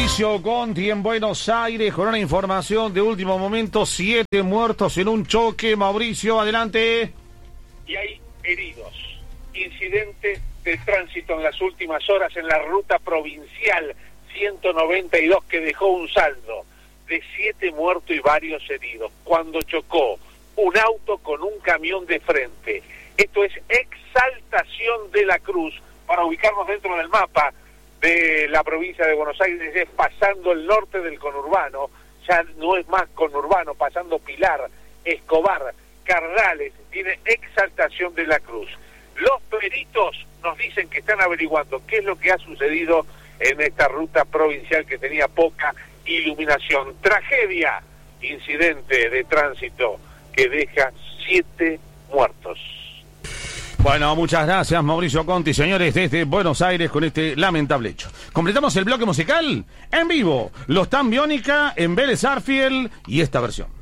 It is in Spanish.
Mauricio Conti en Buenos Aires con una información de último momento, 7 muertos en un choque. Mauricio, adelante. Y hay heridos. Incidente de tránsito en las últimas horas en la ruta provincial 192 que dejó un saldo de 7 muertos y varios heridos cuando chocó un auto con un camión de frente. Esto es Exaltación de la Cruz, para ubicarnos dentro del mapa de la provincia de Buenos Aires, es pasando el norte del conurbano, ya no es más conurbano, pasando Pilar, Escobar, Cardales, tiene Exaltación de la Cruz. Los peritos nos dicen que están averiguando qué es lo que ha sucedido en esta ruta provincial que tenía poca iluminación. Tragedia, incidente de tránsito que deja 7 muertos. Bueno, muchas gracias, Mauricio Conti, señores, desde Buenos Aires con este lamentable hecho. Completamos el bloque musical en vivo. Los Tan Biónica en Vélez Sarsfield y esta versión.